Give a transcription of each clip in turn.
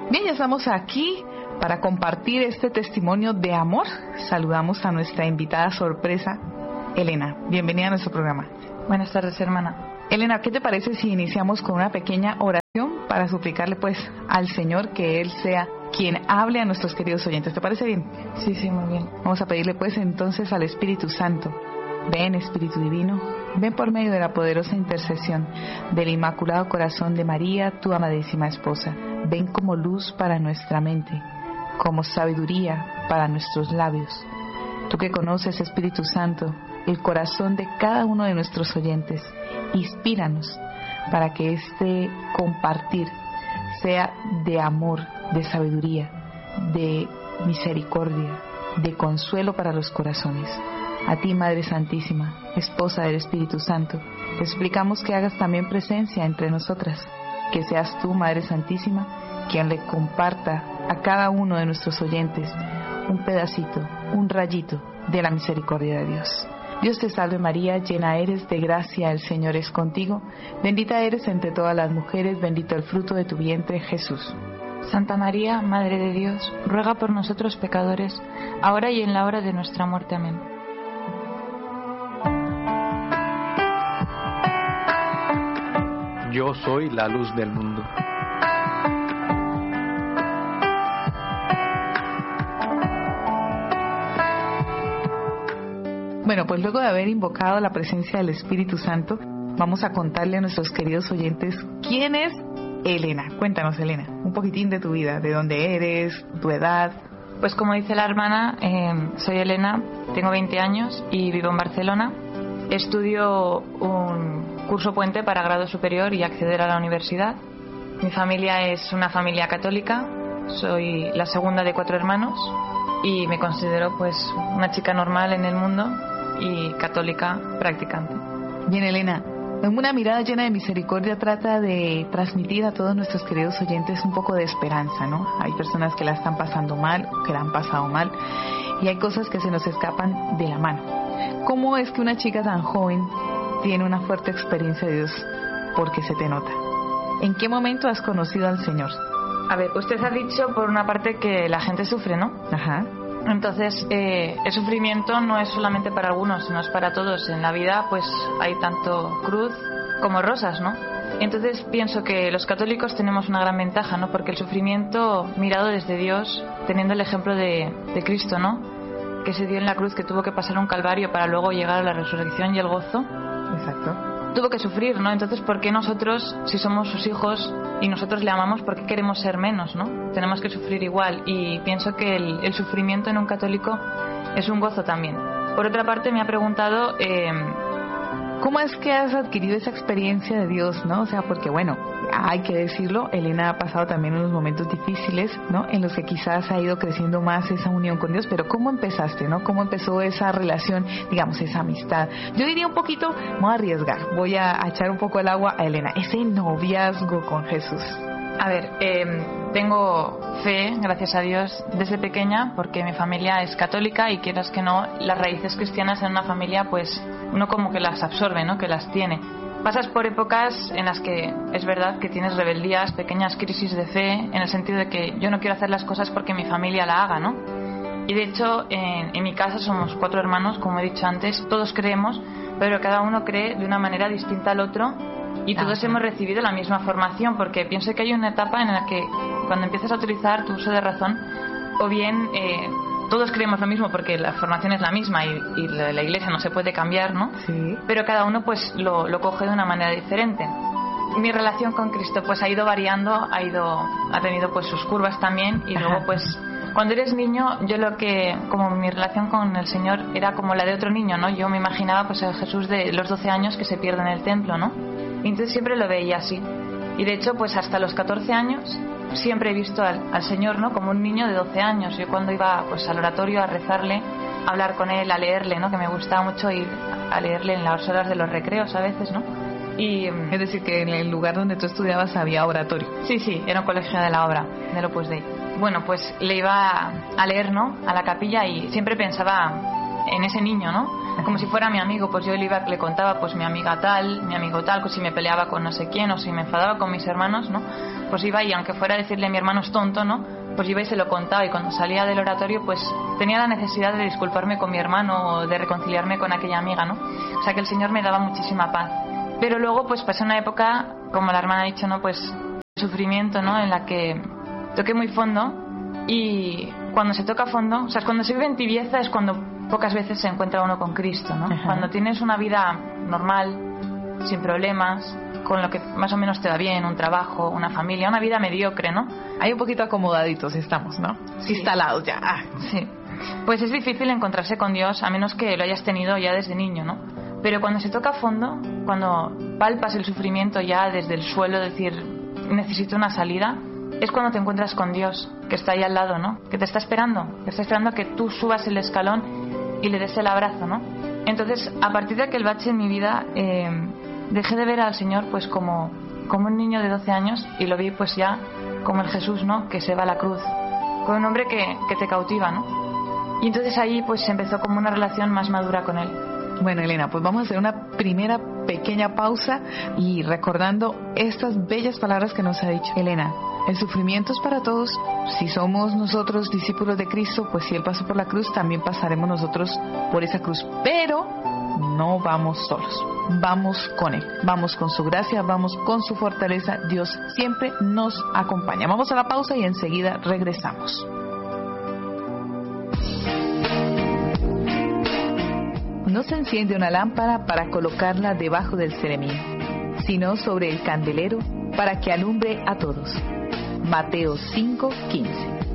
Bien, ya estamos aquí para compartir este testimonio de amor. Saludamos a nuestra invitada sorpresa, Elena. Bienvenida a nuestro programa. Buenas tardes, hermana. Elena, ¿qué te parece si iniciamos con una pequeña oración para suplicarle pues al Señor que Él sea quien hable a nuestros queridos oyentes? ¿Te parece bien? Sí, muy bien. Vamos a pedirle pues entonces al Espíritu Santo. Ven, Espíritu Divino, ven por medio de la poderosa intercesión del Inmaculado Corazón de María, tu amadísima esposa. Ven como luz para nuestra mente, como sabiduría para nuestros labios. Tú que conoces, Espíritu Santo, el corazón de cada uno de nuestros oyentes, inspíranos para que este compartir sea de amor, de sabiduría, de misericordia, de consuelo para los corazones. A ti, Madre Santísima, esposa del Espíritu Santo, te suplicamos que hagas también presencia entre nosotras, que seas tú, Madre Santísima, quien le comparta a cada uno de nuestros oyentes un pedacito, un rayito de la misericordia de Dios. Dios te salve María, llena eres de gracia, el Señor es contigo, bendita eres entre todas las mujeres, bendito el fruto de tu vientre, Jesús. Santa María, Madre de Dios, ruega por nosotros pecadores, ahora y en la hora de nuestra muerte. Amén. Yo soy la luz del mundo. Bueno, pues luego de haber invocado la presencia del Espíritu Santo, vamos a contarle a nuestros queridos oyentes quién es Elena. Cuéntanos, Elena, un poquitín de tu vida, de dónde eres, tu edad. Pues como dice la hermana, soy Elena, tengo 20 años y vivo en Barcelona. Estudio un curso puente para grado superior y acceder a la universidad. Mi familia es una familia católica, soy la segunda de 4 hermanos y me considero pues una chica normal en el mundo y católica practicante. Bien, Elena, en una mirada llena de misericordia trata de transmitir a todos nuestros queridos oyentes un poco de esperanza, ¿no? Hay personas que la están pasando mal, que la han pasado mal, y hay cosas que se nos escapan de la mano. ¿Cómo es que una chica tan joven tiene una fuerte experiencia de Dios? Porque se te nota. ¿En qué momento has conocido al Señor? A ver, usted ha dicho por una parte que la gente sufre, ¿no? Ajá. Entonces, el sufrimiento no es solamente para algunos, sino es para todos. En la vida, pues, hay tanto cruz como rosas, ¿no? Entonces, pienso que los católicos tenemos una gran ventaja, ¿no? Porque el sufrimiento mirado desde Dios, teniendo el ejemplo de Cristo, ¿no? Que se dio en la cruz, que tuvo que pasar un calvario para luego llegar a la resurrección y el gozo. Exacto. Tuvo que sufrir, ¿no? Entonces, ¿por qué nosotros, si somos sus hijos y nosotros le amamos, por qué queremos ser menos, ¿no? Tenemos que sufrir igual, y pienso que el sufrimiento en un católico es un gozo también. Por otra parte, me ha preguntado ¿cómo es que has adquirido esa experiencia de Dios, no? O sea, porque bueno, hay que decirlo, Elena ha pasado también unos momentos difíciles, ¿no? En los que quizás ha ido creciendo más esa unión con Dios, pero ¿cómo empezaste, no? ¿Cómo empezó esa relación, digamos, esa amistad? Yo diría un poquito, me voy a arriesgar, voy a echar un poco el agua a Elena, ese noviazgo con Jesús. A ver, tengo fe, gracias a Dios, desde pequeña, porque mi familia es católica y quieras que no, las raíces cristianas en una familia, pues uno como que las absorbe, ¿no? Que las tiene. Pasas por épocas en las que es verdad que tienes rebeldías, pequeñas crisis de fe, en el sentido de que yo no quiero hacer las cosas porque mi familia la haga, ¿no? Y de hecho, en mi casa somos 4 hermanos, como he dicho antes, todos creemos, pero cada uno cree de una manera distinta al otro. Y todos hemos recibido la misma formación, porque pienso que hay una etapa en la que cuando empiezas a utilizar tu uso de razón, o bien todos creemos lo mismo porque la formación es la misma y la iglesia no se puede cambiar, ¿no? Sí. Pero cada uno pues lo coge de una manera diferente. Mi relación con Cristo pues ha ido variando, ha tenido pues sus curvas también, y luego pues cuando eres niño, yo como mi relación con el Señor era como la de otro niño, ¿no? Yo me imaginaba pues a Jesús de los 12 años que se pierde en el templo, ¿no? Y entonces siempre lo veía así. Y de hecho, pues hasta los 14 años siempre he visto al Señor, ¿no? Como un niño de 12 años. Yo cuando iba pues al oratorio a rezarle, a hablar con él, a leerle, ¿no? Que me gustaba mucho ir a leerle en las horas de los recreos a veces, ¿no? Y es decir, que en el lugar donde tú estudiabas había oratorio. Sí, era un colegio de la obra, del Opus Dei. Bueno, pues le iba a leer, ¿no? A la capilla, y siempre pensaba en ese niño, ¿no? Como si fuera mi amigo. Pues yo le contaba, pues mi amiga tal, mi amigo tal, pues si me peleaba con no sé quién o si me enfadaba con mis hermanos, ¿no? Pues iba y aunque fuera a decirle a mi hermano es tonto, ¿no? Pues iba y se lo contaba, y cuando salía del oratorio pues tenía la necesidad de disculparme con mi hermano o de reconciliarme con aquella amiga, ¿no? O sea que el Señor me daba muchísima paz. Pero luego pues pasé una época, como la hermana ha dicho, ¿no? Pues sufrimiento, ¿no? En la que toqué muy fondo, y cuando se toca fondo, o sea, cuando se vive en tibieza es cuando pocas veces se encuentra uno con Cristo, ¿no? Ajá. Cuando tienes una vida normal, sin problemas, con lo que más o menos te va bien, un trabajo, una familia, una vida mediocre, ¿no? Ahí un poquito acomodaditos estamos, ¿no? Sí. Instalados ya. Sí. Pues es difícil encontrarse con Dios a menos que lo hayas tenido ya desde niño, ¿no? Pero cuando se toca a fondo, cuando palpas el sufrimiento ya desde el suelo, decir, necesito una salida, es cuando te encuentras con Dios, que está ahí al lado, ¿no? Que te está esperando a que tú subas el escalón y le des el abrazo, ¿no? Entonces, a partir de aquel bache en mi vida, dejé de ver al Señor pues como un niño de 12 años, y lo vi pues ya como el Jesús, ¿no? Que se va a la cruz, con un hombre que te cautiva, ¿no? Y entonces ahí pues empezó como una relación más madura con Él. Bueno, Elena, pues vamos a hacer una primera pequeña pausa y recordando estas bellas palabras que nos ha dicho Elena. El sufrimiento es para todos. Si somos nosotros discípulos de Cristo, pues si Él pasó por la cruz, también pasaremos nosotros por esa cruz. Pero no vamos solos, vamos con Él, vamos con su gracia, vamos con su fortaleza. Dios siempre nos acompaña. Vamos a la pausa y enseguida regresamos. No se enciende una lámpara para colocarla debajo del ceремín, sino sobre el candelero para que alumbre a todos. Mateo 5:15.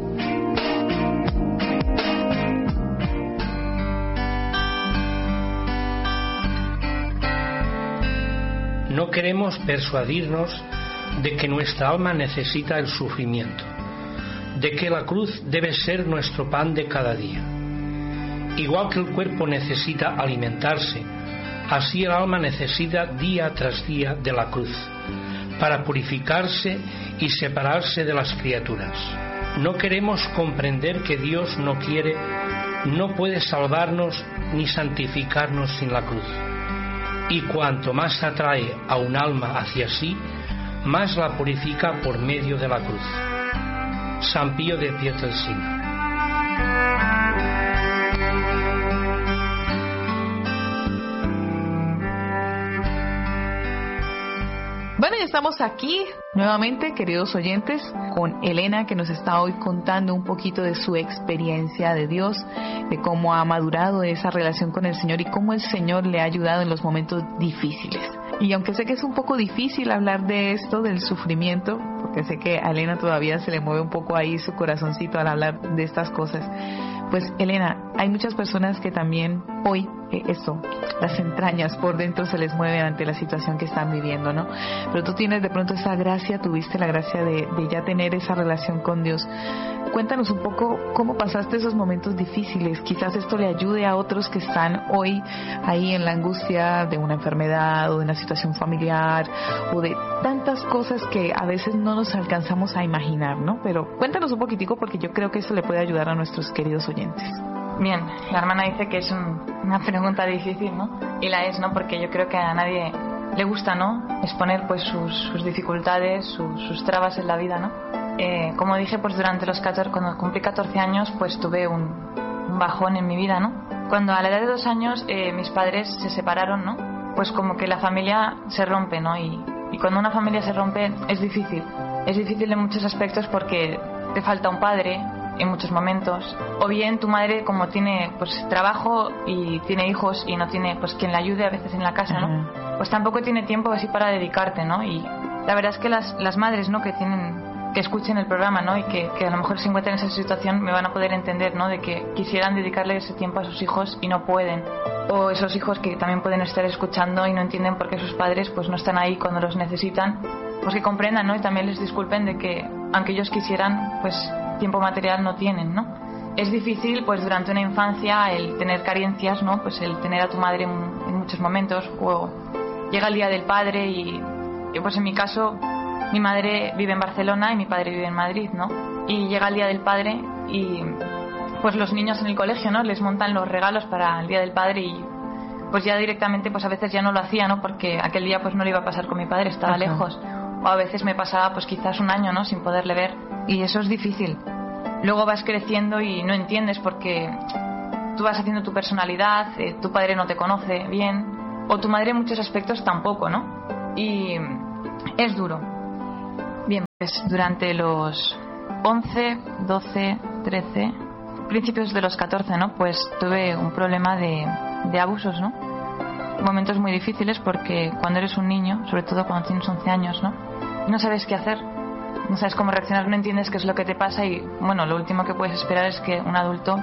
No queremos persuadirnos de que nuestra alma necesita el sufrimiento, de que la cruz debe ser nuestro pan de cada día. Igual que el cuerpo necesita alimentarse, así el alma necesita día tras día de la cruz, para purificarse y separarse de las criaturas. No queremos comprender que Dios no quiere, no puede salvarnos ni santificarnos sin la cruz. Y cuanto más atrae a un alma hacia sí, más la purifica por medio de la cruz. San Pío de Pietrelcina. Bueno, ya estamos aquí nuevamente, queridos oyentes, con Elena, que nos está hoy contando un poquito de su experiencia de Dios, de cómo ha madurado esa relación con el Señor y cómo el Señor le ha ayudado en los momentos difíciles. Y aunque sé que es un poco difícil hablar de esto, del sufrimiento, porque sé que a Elena todavía se le mueve un poco ahí su corazoncito al hablar de estas cosas, pues Elena, hay muchas personas que también hoy las entrañas por dentro se les mueven ante la situación que están viviendo, ¿no? Pero tú tienes de pronto esa gracia, tuviste la gracia de ya tener esa relación con Dios. Cuéntanos un poco cómo pasaste esos momentos difíciles. Quizás esto le ayude a otros que están hoy ahí en la angustia de una enfermedad o de una situación familiar o de tantas cosas que a veces no nos alcanzamos a imaginar, ¿no? Pero cuéntanos un poquitico, porque yo creo que eso le puede ayudar a nuestros queridos oyentes. Bien, la hermana dice que es una pregunta difícil, ¿no? Y la es, ¿no? Porque yo creo que a nadie le gusta, ¿no? Exponer pues sus dificultades, sus trabas en la vida, ¿no? Como dije, pues cuando cumplí 14 años, pues tuve un bajón en mi vida, ¿no? Cuando a la edad de 2 años mis padres se separaron, ¿no? Pues como que la familia se rompe, ¿no? Y cuando una familia se rompe es difícil en muchos aspectos, porque te falta un padre en muchos momentos, o bien tu madre, como tiene pues trabajo y tiene hijos y no tiene pues quien la ayude a veces en la casa, ¿no? Pues tampoco tiene tiempo así para dedicarte, ¿no? Y la verdad es que las madres, ¿no? que escuchen el programa, ¿no? Y que a lo mejor se encuentren en esa situación, me van a poder entender, ¿no? De que quisieran dedicarle ese tiempo a sus hijos y no pueden, o esos hijos que también pueden estar escuchando y no entienden por qué sus padres pues no están ahí cuando los necesitan, pues que comprendan, ¿no? Y también les disculpen de que aunque ellos quisieran, pues tiempo material no tienen, ¿no? Es difícil pues durante una infancia el tener carencias, ¿no? Pues el tener a tu madre en muchos momentos, o llega el día del padre y pues en mi caso mi madre vive en Barcelona y mi padre vive en Madrid, ¿no? Y llega el día del padre y pues los niños en el colegio, ¿no? Les montan los regalos para el Día del Padre y pues ya directamente pues a veces ya no lo hacía, ¿no? Porque aquel día pues no le iba a pasar con mi padre, estaba lejos. O a veces me pasaba pues quizás un año, ¿no? Sin poderle ver. Y eso es difícil. Luego vas creciendo y no entiendes porque tú vas haciendo tu personalidad, tu padre no te conoce bien, o tu madre en muchos aspectos tampoco, ¿no? Y es duro. Bien, pues durante los 11, 12, 13, principios de los 14, ¿no? Pues tuve un problema de abusos, ¿no? Momentos muy difíciles porque cuando eres un niño, sobre todo cuando tienes 11 años, ¿no? No sabes qué hacer, no sabes cómo reaccionar, no entiendes qué es lo que te pasa y, bueno, lo último que puedes esperar es que un adulto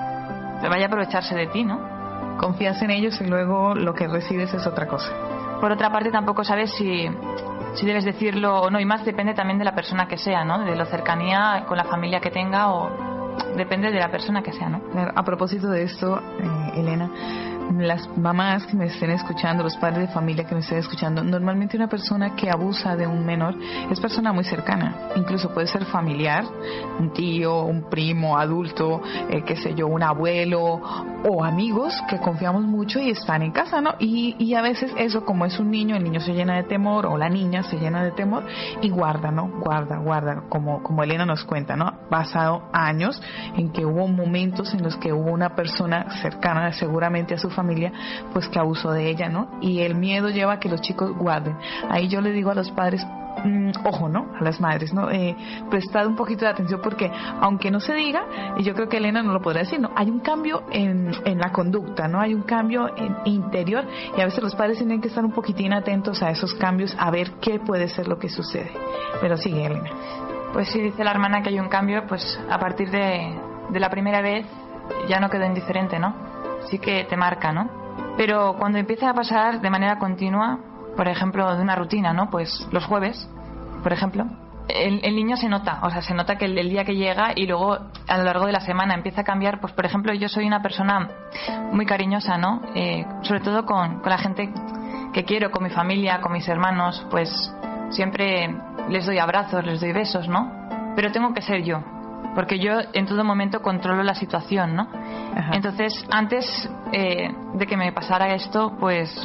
vaya a aprovecharse de ti, ¿no? Confías en ellos y luego lo que recibes es otra cosa. Por otra parte, tampoco sabes si debes decirlo o no, y más depende también de la persona que sea, ¿no? De la cercanía con la familia que tenga o depende de la persona que sea, ¿no? A propósito de esto, Elena, las mamás que me estén escuchando, los padres de familia que me estén escuchando, normalmente una persona que abusa de un menor es persona muy cercana, incluso puede ser familiar, un tío, un primo, adulto, qué sé yo, un abuelo o amigos que confiamos mucho y están en casa, ¿no? Y a veces eso, como es un niño, el niño se llena de temor o la niña se llena de temor y guarda, ¿no? Guarda, como Elena nos cuenta, ¿no? Pasado años en que hubo momentos en los que hubo una persona cercana seguramente a su familia, pues que abusó de ella, ¿no? Y el miedo lleva a que los chicos guarden. Ahí yo le digo a los padres, ojo, ¿no? A las madres, ¿no? Prestad un poquito de atención porque aunque no se diga, y yo creo que Elena no lo podrá decir, ¿no? Hay un cambio en la conducta, ¿no? Hay un cambio interior y a veces los padres tienen que estar un poquitín atentos a esos cambios, a ver qué puede ser lo que sucede. Pero sigue, Elena. Pues sí, dice la hermana que hay un cambio, pues a partir de la primera vez ya no quedó indiferente, ¿no? Sí que te marca, ¿no? Pero cuando empieza a pasar de manera continua, por ejemplo, de una rutina, ¿no? Pues los jueves, por ejemplo, el niño se nota, o sea, se nota que el día que llega y luego a lo largo de la semana empieza a cambiar. Pues por ejemplo, yo soy una persona muy cariñosa, ¿no? Sobre todo con la gente que quiero, con mi familia, con mis hermanos, pues siempre les doy abrazos, les doy besos, ¿no? Pero tengo que ser yo, porque yo en todo momento controlo la situación, ¿no? Ajá. Entonces, antes de que me pasara esto, pues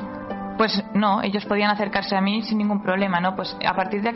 no, ellos podían acercarse a mí sin ningún problema, ¿no? Pues a partir de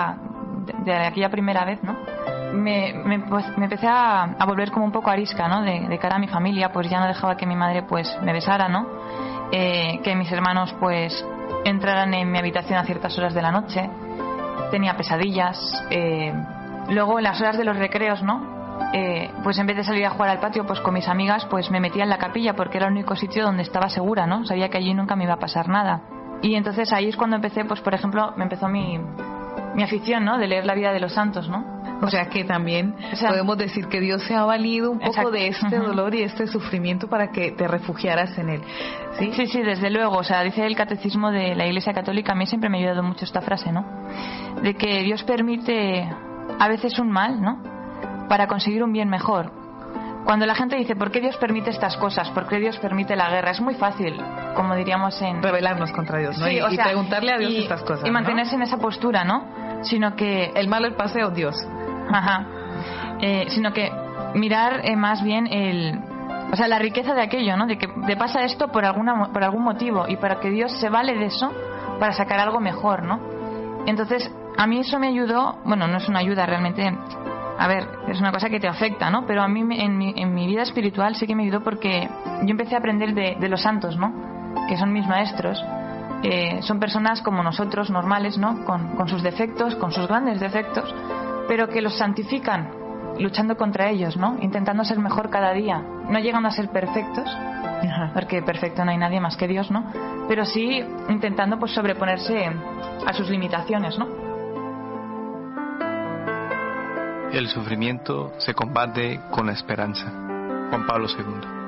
aquella primera vez, ¿no? Me empecé a volver como un poco arisca, ¿no? De cara a mi familia, pues ya no dejaba que mi madre pues me besara, ¿no? Que mis hermanos pues entraran en mi habitación a ciertas horas de la noche. Tenía pesadillas. Luego en las horas de los recreos, ¿no? Pues en vez de salir a jugar al patio pues con mis amigas, pues me metía en la capilla porque era el único sitio donde estaba segura, ¿no? Sabía que allí nunca me iba a pasar nada. Y entonces ahí es cuando empecé, pues por ejemplo, me empezó mi afición, ¿no? De leer la vida de los santos, ¿no? O sea que también podemos decir que Dios se ha valido un poco exacto. de este dolor y este sufrimiento para que te refugiaras en él, ¿sí? Sí, desde luego. O sea, dice el catecismo de la Iglesia Católica, a mí siempre me ha ayudado mucho esta frase, ¿no? De que Dios permite a veces un mal, ¿no? Para conseguir un bien mejor. Cuando la gente dice, ¿por qué Dios permite estas cosas? ¿Por qué Dios permite la guerra? Es muy fácil, como diríamos en... rebelarnos contra Dios, ¿no? Sí, y preguntarle a Dios estas cosas, y mantenerse en esa postura, ¿no? Sino que... el malo, el paseo, Dios. Ajá. Sino que mirar más bien la riqueza de aquello, ¿no? De que te pasa esto por algún motivo y para que Dios se vale de eso para sacar algo mejor, ¿no? Entonces, a mí eso me ayudó, bueno, no es una ayuda realmente, a ver, es una cosa que te afecta, ¿no? Pero a mí en mi vida espiritual sí que me ayudó porque yo empecé a aprender de los santos, ¿no? Que son mis maestros. Son personas como nosotros, normales, ¿no? Con sus defectos, con sus grandes defectos, pero que los santifican luchando contra ellos, ¿no? Intentando ser mejor cada día, no llegando a ser perfectos, porque perfecto no hay nadie más que Dios, ¿no? Pero sí intentando pues sobreponerse a sus limitaciones, ¿no? El sufrimiento se combate con la esperanza. Juan Pablo II.